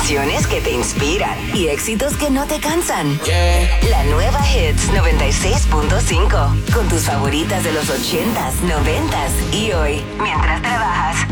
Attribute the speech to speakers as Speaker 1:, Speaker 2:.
Speaker 1: Canciones que te inspiran y éxitos que no te cansan.
Speaker 2: Yeah.
Speaker 1: La nueva Hits 96.5. Con tus favoritas de los 80s, 90s y hoy, mientras trabajas.